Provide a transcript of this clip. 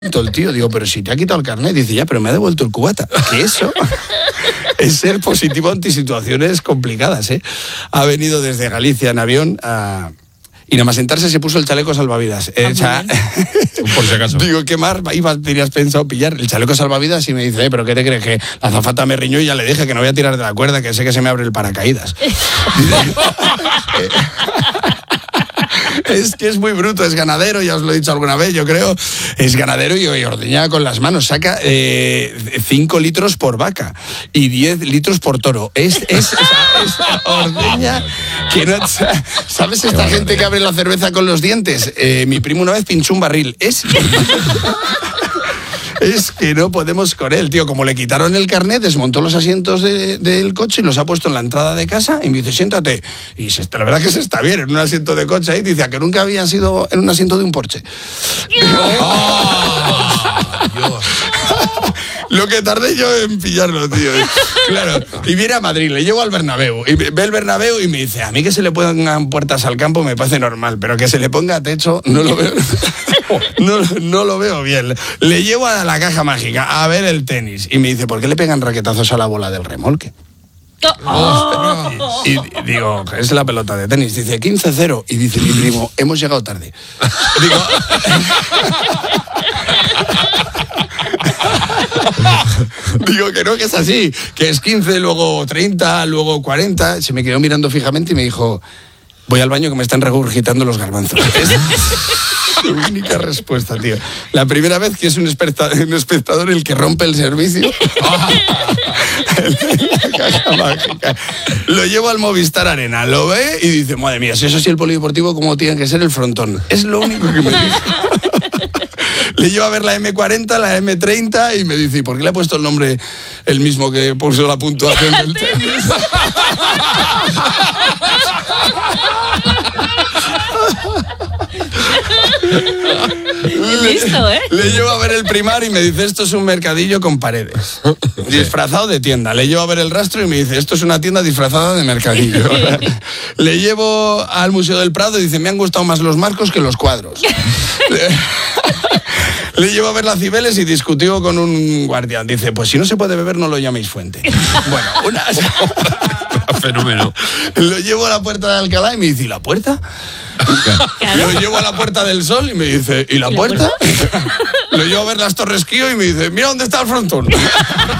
todo el tío, digo, pero si te ha quitado el carnet, dice, ya, pero me ha devuelto el cubata. Que eso es ser positivo ante situaciones complicadas, ¿eh? Ha venido desde Galicia en avión y nada más sentarse se puso el chaleco salvavidas. Por si acaso. Digo, ¿qué más tenías pensado pillar? El chaleco salvavidas y me dice, ¿pero qué te crees? Que la azafata me riñó y ya le dije que no voy a tirar de la cuerda, que sé que se me abre el paracaídas. Es que es muy bruto, es ganadero, ya os lo he dicho alguna vez, yo creo. Es ganadero y ordeña con las manos. Saca 5 litros por vaca y 10 litros por toro. Es ordeña que no... ¿Sabes esta gente que abre la cerveza con los dientes? Mi primo una vez pinchó un barril. Es que no podemos con él, tío. Como le quitaron el carnet, desmontó los asientos del coche y los ha puesto en la entrada de casa y me dice, siéntate. Y la verdad que se está bien en un asiento de coche ahí. Dice, ¿a que nunca había sido en un asiento de un Porsche? Dios. Lo que tardé yo en pillarlo, tío. Claro. Y viene a Madrid, le llevo al Bernabéu. Y ve el Bernabéu y me dice, a mí que se le pongan puertas al campo me parece normal, pero que se le ponga techo no lo veo. No lo veo bien. Le llevo a la caja mágica a ver el tenis. Y me dice, ¿por qué le pegan raquetazos a la bola del remolque? Y digo, es la pelota de tenis. Dice, 15-0. Y dice mi primo, hemos llegado tarde. Digo que no, que es así, que es 15, luego 30, luego 40. Se me quedó mirando fijamente y me dijo, voy al baño que me están regurgitando los garbanzos. Es su única respuesta, tío. La primera vez que es un espectador el que rompe el servicio. La caja mágica. Lo llevo al Movistar Arena, lo ve y dice, madre mía, si es así el polideportivo, ¿cómo tiene que ser el frontón? Es lo único que me dijo. Le llevo a ver la M40, la M30 y me dice, ¿y por qué le ha puesto el nombre el mismo que puso la puntuación del tenis? Listo, ¿eh? Le llevo a ver el Primar y me dice, esto es un mercadillo con paredes, disfrazado de tienda. Le llevo a ver el Rastro y me dice, esto es una tienda disfrazada de mercadillo. Le llevo al Museo del Prado y dice, me han gustado más los marcos que los cuadros. Le llevo a ver la Cibeles y discutió con un guardián. Dice, pues si no se puede beber, no lo llaméis fuente. Bueno, Fenómeno. Lo llevo a la puerta de Alcalá y me dice, ¿y la puerta? Claro. Lo llevo a la Puerta del Sol y me dice, ¿y la puerta? Lo llevo a ver las Torres Kío y me dice, mira dónde está el frontón.